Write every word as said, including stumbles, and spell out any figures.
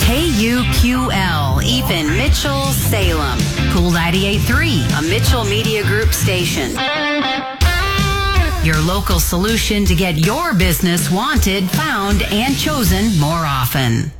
K U Q L, even Mitchell, Salem. Cool ninety-eight point three, a Mitchell Media Group station. Your local solution to get your business wanted, found, and chosen more often.